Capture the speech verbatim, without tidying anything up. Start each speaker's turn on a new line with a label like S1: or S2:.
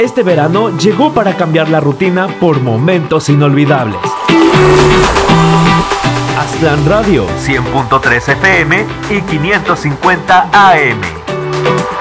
S1: Este verano llegó para cambiar la rutina por momentos inolvidables. Aztlán Radio, cien punto tres F M y quinientos cincuenta A M.